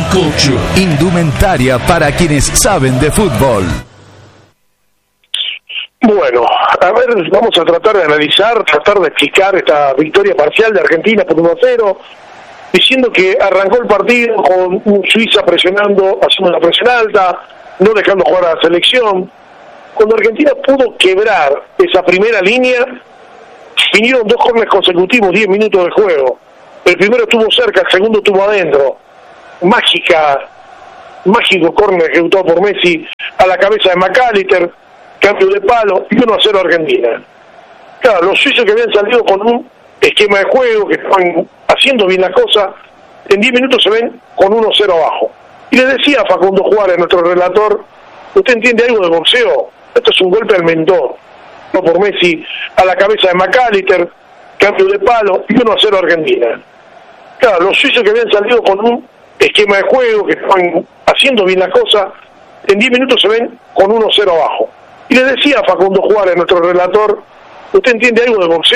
Bizcocho. Indumentaria para quienes saben de fútbol. Bueno, a ver, vamos a tratar de analizar, tratar de explicar esta victoria parcial de Argentina por 1-0, diciendo que arrancó el partido con un Suiza presionando, haciendo una presión alta, no dejando jugar a la selección. Cuando Argentina pudo quebrar esa primera línea, vinieron 2 córneres consecutivos, 10 minutos de juego. El primero estuvo cerca, el segundo estuvo adentro. Mágico córner ejecutado por Messi a la cabeza de McAllister, cambio de palo y 1-0 Argentina. Claro, los suizos que habían salido con un esquema de juego, que estaban haciendo bien la cosa, en 10 minutos se ven con 1-0 abajo. Y le decía a Facundo Juárez, nuestro relator, ¿usted entiende algo de boxeo? Esto es un golpe al mentón. No por Messi a la cabeza de McAllister, cambio de palo y 1-0 Argentina. Claro, los suizos que habían salido con un esquema de juego, que estaban haciendo bien la cosa, en 10 minutos se ven con 1-0 abajo. Y le decía a Facundo Juárez, nuestro relator, ¿usted entiende algo de boxeo?